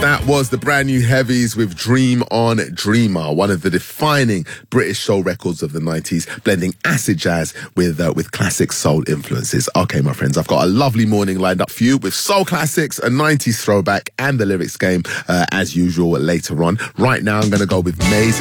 That was the brand new Heavies with Dream on Dreamer, one of the defining British soul records of the 90s, blending acid jazz with classic soul influences. Okay, my friends, I've got a lovely morning lined up for you with soul classics, a 90s throwback, and the lyrics game as usual later on. Right now, I'm going to go with Maze